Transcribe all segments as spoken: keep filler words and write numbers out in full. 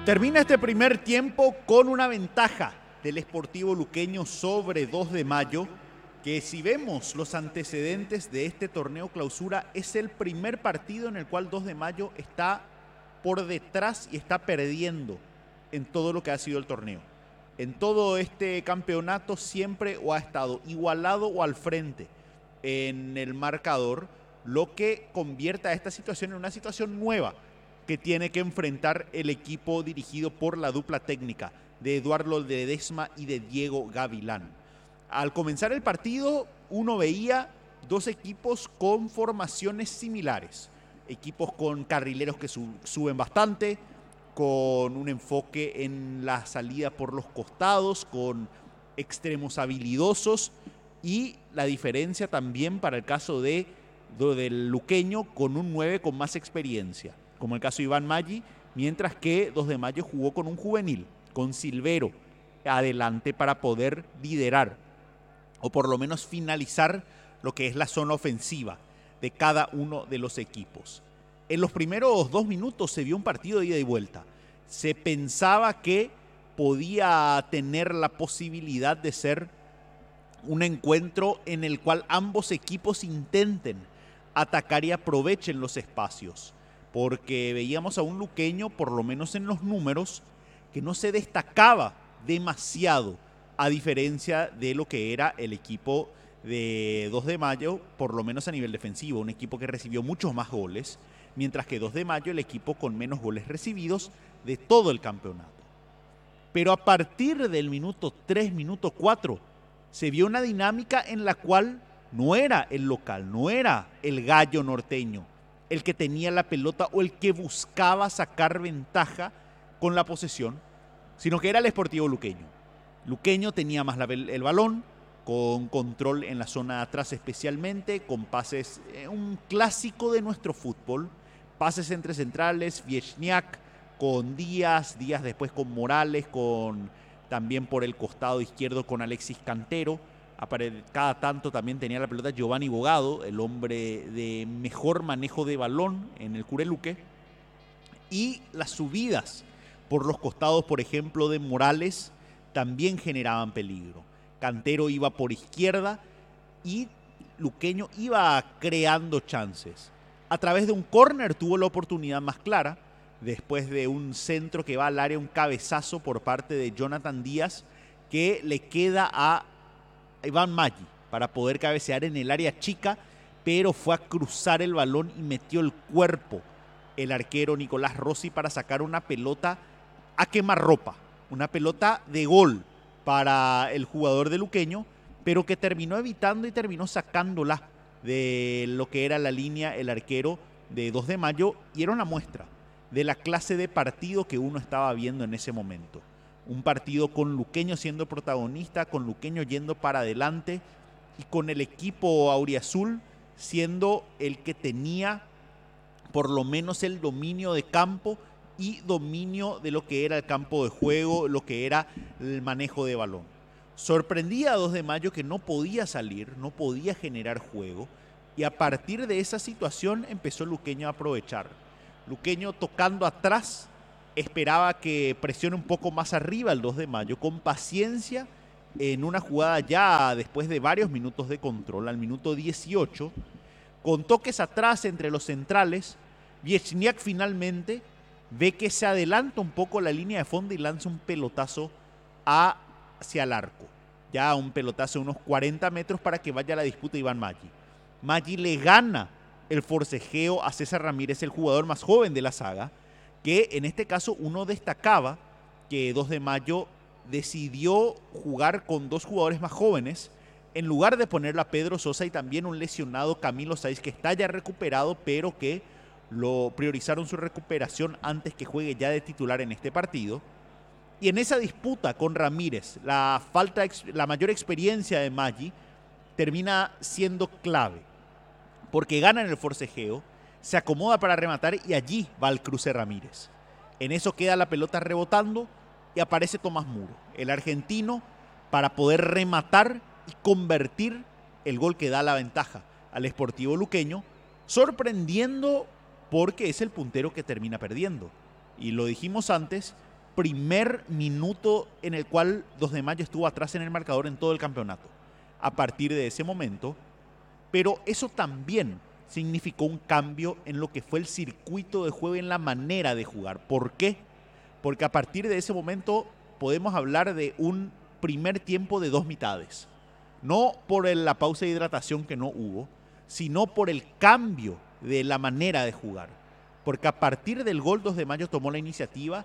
Termina este primer tiempo con una ventaja del Sportivo Luqueño sobre dos de mayo, que si vemos los antecedentes de este torneo clausura, es el primer partido en el cual dos de mayo está por detrás y está perdiendo en todo lo que ha sido el torneo. En todo este campeonato siempre o ha estado igualado o al frente en el marcador, lo que convierte a esta situación en una situación nueva que tiene que enfrentar el equipo dirigido por la dupla técnica de Eduardo Ledesma y de Diego Gavilán. Al comenzar el partido, uno veía dos equipos con formaciones similares, equipos con carrileros que sub, suben bastante, con un enfoque en la salida por los costados, con extremos habilidosos, y la diferencia también para el caso de, de del Luqueño con un nueve con más experiencia, como el caso de Iván Maggi, mientras que dos de mayo jugó con un juvenil, con Silvero adelante para poder liderar o por lo menos finalizar lo que es la zona ofensiva de cada uno de los equipos. En los primeros dos minutos se vio un partido de ida y vuelta. Se pensaba que podía tener la posibilidad de ser un encuentro en el cual ambos equipos intenten atacar y aprovechen los espacios, porque veíamos a un Luqueño, por lo menos en los números, que no se destacaba demasiado, a diferencia de lo que era el equipo de dos de mayo, por lo menos a nivel defensivo, un equipo que recibió muchos más goles, mientras que dos de mayo el equipo con menos goles recibidos de todo el campeonato. Pero a partir del minuto tres, minuto cuatro, se vio una dinámica en la cual no era el local, no era el gallo norteño el que tenía la pelota o el que buscaba sacar ventaja con la posesión, sino que era el Sportivo Luqueño. Luqueño tenía más la, el balón, con control en la zona de atrás especialmente, con pases, eh, un clásico de nuestro fútbol, pases entre centrales, Viechniak con Díaz, Díaz después con Morales, con también por el costado izquierdo con Alexis Cantero. Cada tanto también tenía la pelota Giovanni Bogado, el hombre de mejor manejo de balón en el Cureluque. Y las subidas por los costados, por ejemplo, de Morales, también generaban peligro. Cantero iba por izquierda y Luqueño iba creando chances. A través de un córner tuvo la oportunidad más clara, después de un centro que va al área, un cabezazo por parte de Jonathan Díaz, que le queda a Iván Maggi para poder cabecear en el área chica, pero fue a cruzar el balón y metió el cuerpo el arquero Nicolás Rossi para sacar una pelota a quemarropa, una pelota de gol para el jugador de Luqueño, pero que terminó evitando y terminó sacándola de lo que era la línea el arquero de dos de mayo, y era una muestra de la clase de partido que uno estaba viendo en ese momento. Un partido con Luqueño siendo protagonista, con Luqueño yendo para adelante y con el equipo auriazul siendo el que tenía por lo menos el dominio de campo y dominio de lo que era el campo de juego, lo que era el manejo de balón. Sorprendía a dos de mayo que no podía salir, no podía generar juego, y a partir de esa situación empezó Luqueño a aprovechar. Luqueño tocando atrás, esperaba que presione un poco más arriba el dos de mayo, con paciencia, en una jugada ya después de varios minutos de control, al minuto dieciocho, con toques atrás entre los centrales, Viechniak finalmente ve que se adelanta un poco la línea de fondo y lanza un pelotazo hacia el arco. Ya un pelotazo de unos cuarenta metros para que vaya a la disputa Iván Maggi. Maggi le gana el forcejeo a César Ramírez, el jugador más joven de la saga, que en este caso uno destacaba que dos de mayo decidió jugar con dos jugadores más jóvenes en lugar de ponerlo a Pedro Sosa y también un lesionado Camilo Saiz, que está ya recuperado, pero que lo priorizaron su recuperación antes que juegue ya de titular en este partido. Y en esa disputa con Ramírez, la, falta, la mayor experiencia de Maggi termina siendo clave, porque gana en el forcejeo, se acomoda para rematar y allí va el cruce Ramírez. En eso queda la pelota rebotando y aparece Tomás Muro, el argentino, para poder rematar y convertir el gol que da la ventaja al Sportivo Luqueño, sorprendiendo porque es el puntero que termina perdiendo. Y lo dijimos antes, primer minuto en el cual dos de Mayo estuvo atrás en el marcador en todo el campeonato. A partir de ese momento, pero eso también significó un cambio en lo que fue el circuito de juego y en la manera de jugar. ¿Por qué? Porque a partir de ese momento podemos hablar de un primer tiempo de dos mitades. No por el, la pausa de hidratación que no hubo, sino por el cambio de la manera de jugar. Porque a partir del gol dos de Mayo tomó la iniciativa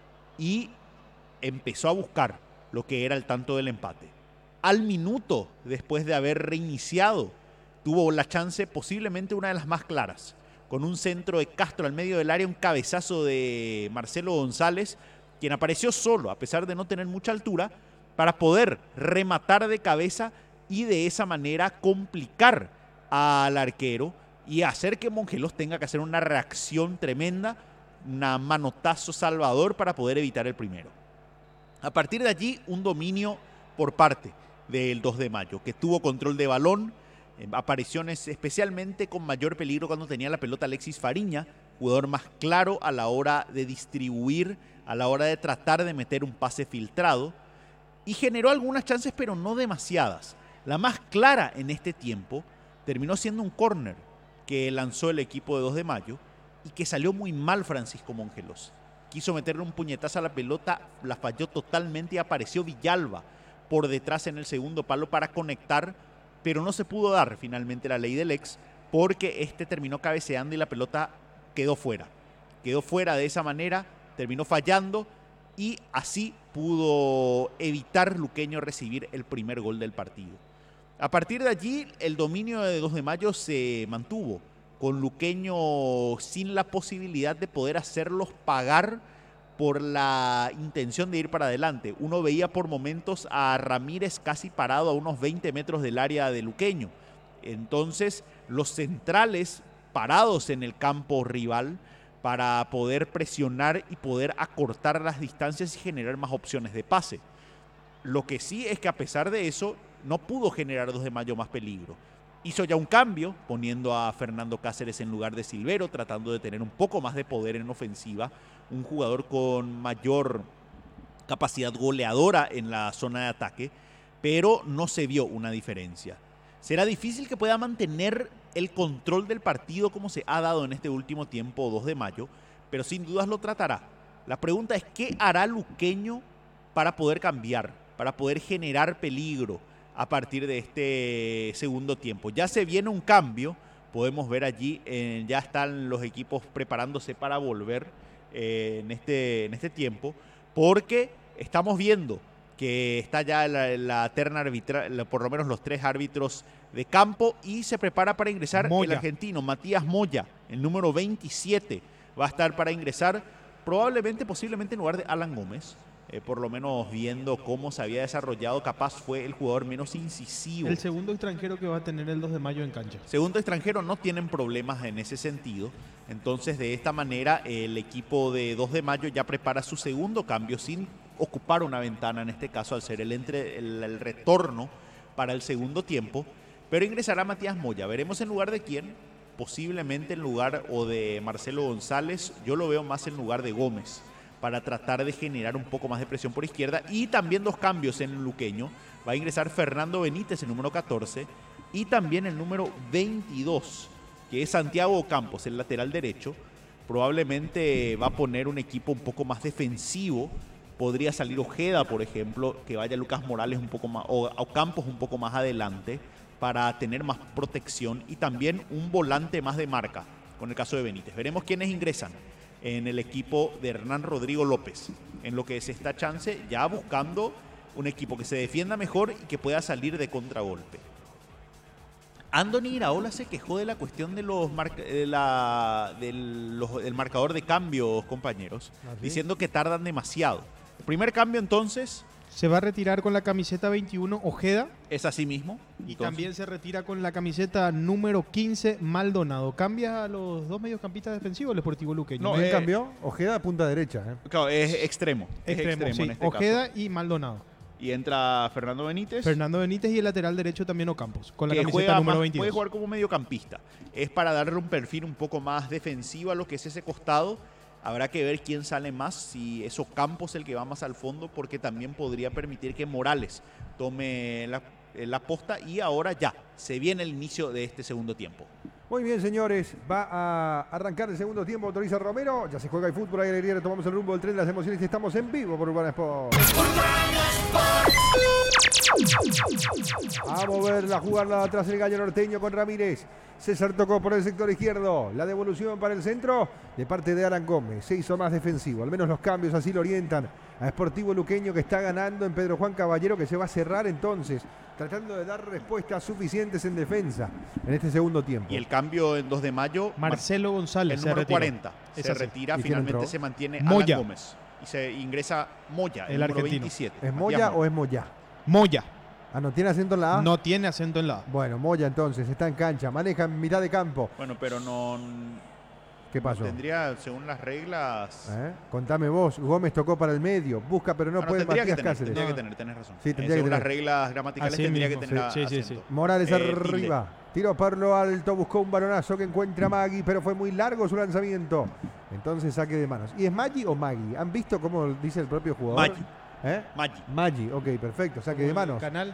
y empezó a buscar lo que era el tanto del empate. Al minuto, después de haber reiniciado, tuvo la chance, posiblemente una de las más claras, con un centro de Castro al medio del área, un cabezazo de Marcelo González, quien apareció solo, a pesar de no tener mucha altura, para poder rematar de cabeza y de esa manera complicar al arquero y hacer que Mongelos tenga que hacer una reacción tremenda, un manotazo salvador para poder evitar el primero. A partir de allí, un dominio por parte del dos de Mayo, que tuvo control de balón, eh, apariciones especialmente con mayor peligro cuando tenía la pelota Alexis Fariña, jugador más claro a la hora de distribuir, a la hora de tratar de meter un pase filtrado, y generó algunas chances, pero no demasiadas. La más clara en este tiempo terminó siendo un córner que lanzó el equipo de dos de Mayo y que salió muy mal Francisco Mongelos. Quiso meterle un puñetazo a la pelota, la falló totalmente y apareció Villalba por detrás en el segundo palo para conectar, pero no se pudo dar finalmente la ley del ex porque este terminó cabeceando y la pelota quedó fuera. Quedó fuera de esa manera, terminó fallando y así pudo evitar Luqueño recibir el primer gol del partido. A partir de allí, el dominio de dos de Mayo se mantuvo, con Luqueño sin la posibilidad de poder hacerlos pagar por la intención de ir para adelante. Uno veía por momentos a Ramírez casi parado a unos veinte metros del área de Luqueño. Entonces, los centrales parados en el campo rival para poder presionar y poder acortar las distancias y generar más opciones de pase. Lo que sí es que a pesar de eso, no pudo generar dos de Mayo más peligro. Hizo ya un cambio, poniendo a Fernando Cáceres en lugar de Silvero, tratando de tener un poco más de poder en ofensiva, un jugador con mayor capacidad goleadora en la zona de ataque, pero no se vio una diferencia. Será difícil que pueda mantener el control del partido como se ha dado en este último tiempo, dos de Mayo, pero sin dudas lo tratará. La pregunta es, ¿qué hará Luqueño para poder cambiar, para poder generar peligro a partir de este segundo tiempo? Ya se viene un cambio, podemos ver allí, eh, ya están los equipos preparándose para volver eh, en, este, en este tiempo, porque estamos viendo que está ya la, la terna arbitral, por lo menos los tres árbitros de campo, y se prepara para ingresar Moya. El argentino Matías Moya, el número veintisiete, va a estar para ingresar, probablemente, posiblemente en lugar de Alan Gómez. Eh, por lo menos viendo cómo se había desarrollado, capaz fue el jugador menos incisivo. El segundo extranjero que va a tener el dos de Mayo en cancha. Segundo extranjero, no tienen problemas en ese sentido. Entonces, de esta manera, el equipo de dos de Mayo ya prepara su segundo cambio sin ocupar una ventana, en este caso, al ser el, entre, el, el retorno para el segundo tiempo. Pero ingresará Matías Moya. Veremos en lugar de quién. Posiblemente en lugar o de Marcelo González. Yo lo veo más en lugar de Gómez, para tratar de generar un poco más de presión por izquierda. Y también dos cambios en el Luqueño. Va a ingresar Fernando Benítez, el número catorce, y también el número veintidós, que es Santiago Campos, el lateral derecho. Probablemente va a poner un equipo un poco más defensivo. Podría salir Ojeda, por ejemplo, que vaya Lucas Morales un poco más, o, o Campos un poco más adelante, para tener más protección, y también un volante más de marca, con el caso de Benítez. Veremos quiénes ingresan en el equipo de Hernán Rodrigo López, en lo que es esta chance, ya buscando un equipo que se defienda mejor y que pueda salir de contragolpe. Andoni Iraola se quejó de la cuestión de los mar- de la, del, los, del marcador de cambios, compañeros, ¿Ah, sí? Diciendo que tardan demasiado. El primer cambio, entonces, se va a retirar con la camiseta veintiuno Ojeda. Es así mismo. Y entonces, también se retira con la camiseta número quince Maldonado. ¿Cambia a los dos mediocampistas defensivos el Sportivo Luqueño? No, eh, cambió Ojeda punta derecha. ¿eh? Claro, es extremo. Es extremo, extremo sí. en este Ojeda caso. Y Maldonado. Y entra Fernando Benítez. Fernando Benítez y el lateral derecho también Ocampos, con la que camiseta número más, veintidós. Puede jugar como mediocampista. Es para darle un perfil un poco más defensivo a lo que es ese costado. Habrá que ver quién sale más, si es Ocampos el que va más al fondo, porque también podría permitir que Morales tome la, la posta. Y ahora ya, se viene el inicio de este segundo tiempo. Muy bien, señores, va a arrancar el segundo tiempo, autoriza Romero, ya se juega el fútbol, hay alegría, tomamos el rumbo del tren de las emociones y estamos en vivo por Urbana Sport. A moverla, a jugarla atrás el gallo norteño con Ramírez. César tocó por el sector izquierdo, la devolución para el centro de parte de Alan Gómez, se hizo más defensivo, al menos los cambios así lo orientan a Sportivo Luqueño, que está ganando en Pedro Juan Caballero, que se va a cerrar entonces, tratando de dar respuestas suficientes en defensa en este segundo tiempo. Y el cambio en dos de mayo, Marcelo González, el número se cuarenta, es se así. retira, ¿Y finalmente se mantiene Moya. Alan Gómez. Y se ingresa Moya, el, El número argentino. veintisiete. ¿Es Moya o es Moya? Moya. Ah, ¿no tiene acento en la A? No tiene acento en la A. Bueno, Moya entonces, está en cancha, maneja en mitad de campo. Bueno, pero no... ¿Qué pasó? Tendría, según las reglas... ¿Eh? Contame vos, Gómez tocó para el medio, busca pero no Ah, puede tendría Matías que tener, Cáceres. tendría No. que tener, tenés razón. Sí, Eh, tendría que según las tener. reglas gramaticales Así tendría mismo, que tener sí, a- sí, sí, acento. Morales Eh, arriba, tiró por lo alto, buscó un balonazo que encuentra Magui, pero fue muy largo su lanzamiento. Entonces saque de manos. ¿Y es Maggi o Magui? ¿Han visto cómo dice el propio jugador? Maggi. ¿Eh? Maggi. Maggi, ok, perfecto, saque de manos. Canal.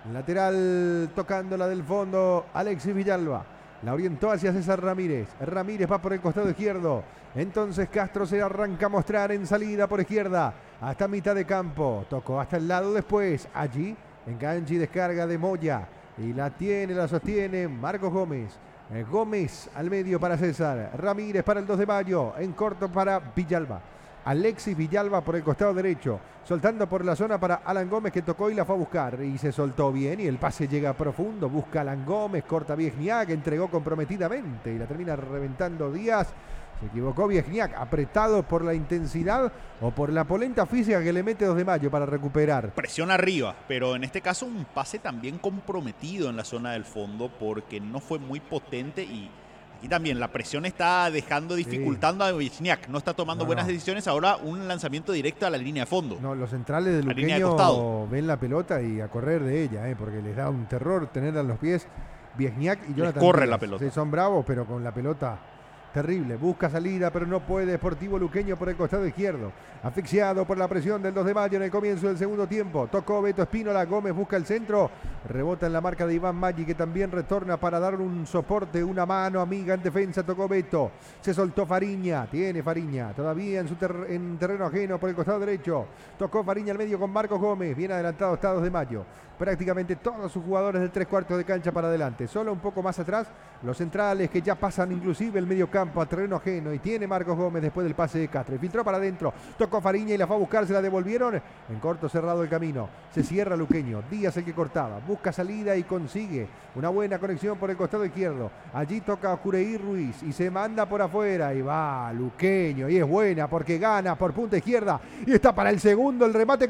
Lateral tocando la del fondo, Alexis Villalba. La orientó hacia César Ramírez. Ramírez va por el costado izquierdo. Entonces Castro se arranca a mostrar en salida por izquierda. Hasta mitad de campo. Tocó hasta el lado después. Allí, enganche y descarga de Moya. Y la tiene, la sostiene Marcos Gómez. Eh, Gómez al medio para César. Ramírez para el dos de mayo. En corto para Villalba. Alexis Villalba por el costado derecho, soltando por la zona para Alan Gómez, que tocó y la fue a buscar y se soltó bien y el pase llega profundo, busca Alan Gómez, corta Viejniak, entregó comprometidamente y la termina reventando Díaz. Se equivocó Viejniak, apretado por la intensidad o por la polenta física que le mete dos de mayo para recuperar. Presión arriba, pero en este caso un pase también comprometido en la zona del fondo porque no fue muy potente y aquí también la presión está dejando, dificultando sí. a Vichniak, no está tomando no, buenas no. decisiones. Ahora un lanzamiento directo a la línea de fondo. No, los centrales de Luqueño ven la pelota y a correr de ella, eh, porque les da un terror tenerla en los pies. Viechniak y Jonathan corre Díaz. la pelota. Sí, son bravos, pero con la pelota terrible. Busca salida, pero no puede. Sportivo Luqueño por el costado izquierdo. Asfixiado por la presión del dos de mayo en el comienzo del segundo tiempo. Tocó Beto Espínola. Gómez busca el centro. Rebota en la marca de Iván Maggi, que también retorna para dar un soporte, una mano amiga en defensa. Tocó Beto. Se soltó Fariña. Tiene Fariña. Todavía en, su ter en terreno ajeno por el costado derecho. Tocó Fariña al medio con Marcos Gómez. Bien adelantado está dos de mayo. Prácticamente todos sus jugadores del tres cuartos de cancha para adelante. Solo un poco más atrás, los centrales que ya pasan inclusive el medio campo a terreno ajeno. Y tiene Marcos Gómez después del pase de Castro. Filtró para adentro. Tocó Fariña y la fue a buscar. Se la devolvieron. En corto cerrado el camino. Se cierra Luqueño. Díaz el que cortaba. Busca salida y consigue una buena conexión por el costado izquierdo. Allí toca Jureí Ruiz y se manda por afuera. Y va Luqueño. Y es buena porque gana por punta izquierda. Y está para el segundo el remate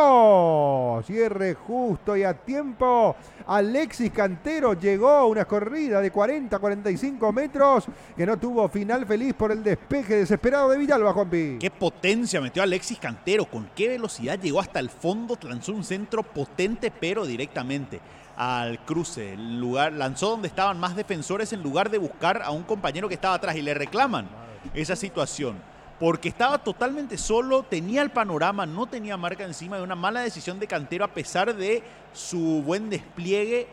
cruzado. Cierre justo y a tiempo. Alexis Cantero llegó una corrida de cuarenta a cuarenta y cinco metros que no tuvo final feliz por el despeje desesperado de Villalba, Juanpi. Qué potencia metió Alexis Cantero, con qué velocidad llegó hasta el fondo, lanzó un centro potente pero directamente al cruce, el lugar, lanzó donde estaban más defensores en lugar de buscar a un compañero que estaba atrás y le reclaman esa situación. Porque estaba totalmente solo, tenía el panorama, no tenía marca encima, de una mala decisión de Cantero a pesar de su buen despliegue.